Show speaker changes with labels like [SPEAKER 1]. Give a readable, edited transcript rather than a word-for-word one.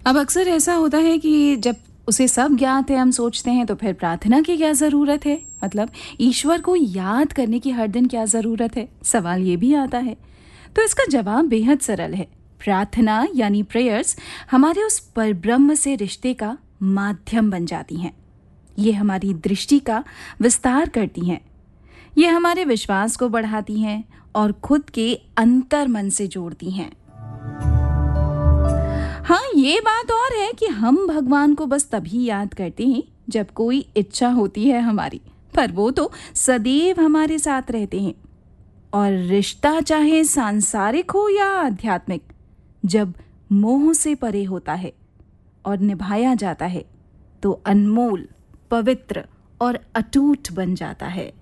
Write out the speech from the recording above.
[SPEAKER 1] अब अक्सर ऐसा होता है कि जब उसे सब ज्ञात है, हम सोचते हैं तो फिर प्रार्थना की क्या ज़रूरत है? मतलब ईश्वर को याद करने की हर दिन क्या ज़रूरत है? सवाल ये भी आता है। तो इसका जवाब बेहद सरल है। प्रार्थना यानी प्रेयर्स हमारे उस परब्रह्म से रिश्ते का माध्यम बन जाती हैं। ये हमारी दृष्टि का विस्तार करती हैं। ये हमारे विश्वास को बढ़ाती हैं और खुद के अंतर मन से जोड़ती हैं। हाँ, ये बात और है कि हम भगवान को बस तभी याद करते हैं जब कोई इच्छा होती है हमारी, पर वो तो सदैव हमारे साथ रहते हैं। और रिश्ता चाहे सांसारिक हो या आध्यात्मिक, जब मोह से परे होता है और निभाया जाता है तो अनमोल, पवित्र और अटूट बन जाता है।